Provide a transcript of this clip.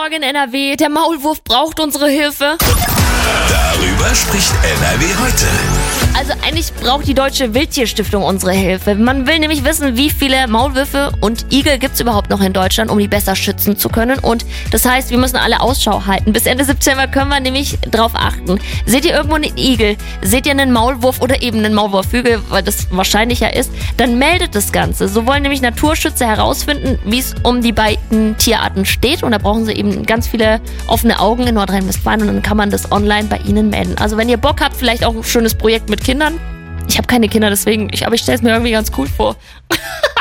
Sorge in NRW. Der Maulwurf braucht unsere Hilfe. Darüber spricht NRW heute. Also eigentlich braucht die Deutsche Wildtierstiftung unsere Hilfe. Man will nämlich wissen, wie viele Maulwürfe und Igel gibt's überhaupt noch in Deutschland, um die besser schützen zu können. Und das heißt, wir müssen alle Ausschau halten. Bis Ende September können wir nämlich drauf achten. Seht ihr irgendwo einen Igel, seht ihr einen Maulwurf oder eben einen Maulwurfhügel, weil das wahrscheinlicher ist, dann meldet das Ganze. So wollen nämlich Naturschützer herausfinden, wie es um die beiden Tierarten steht. Und da brauchen sie eben ganz viele offene Augen in Nordrhein-Westfalen und dann kann man das online bei ihnen melden. Also wenn ihr Bock habt, vielleicht auch ein schönes Projekt mit Kindern. Ich habe keine Kinder, deswegen, aber ich stelle es mir irgendwie ganz cool vor.